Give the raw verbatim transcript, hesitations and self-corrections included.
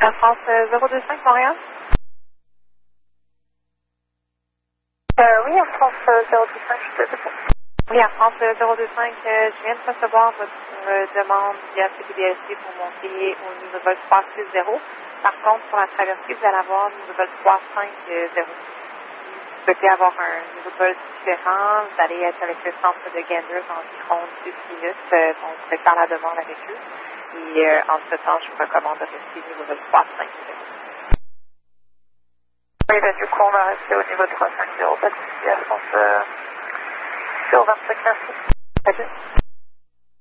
Air France euh, zéro deux cinq Montréal? Euh, oui, Air France euh, zéro deux cinq, je te réponds. Oui, Air France euh, zéro deux cinq, euh, je viens de recevoir votre euh, demande via C P D L C pour monter au niveau vol trois six zéro. Par contre, pour la traversée, vous allez avoir le niveau vol trois cinq zéro. Vous souhaitez avoir un niveau de vol différent, vous allez être avec le centre de Gander environ dix minutes. Euh, on pourrait faire la demande avec eux. Et euh, en ce temps, je vous recommande de rester au niveau vol trois cinq zéro. Oui, ben du coup, on va rester au niveau trois cinq zéro, pas de souci, Air France euh, sur vingt-cinq, merci. Pas de souci.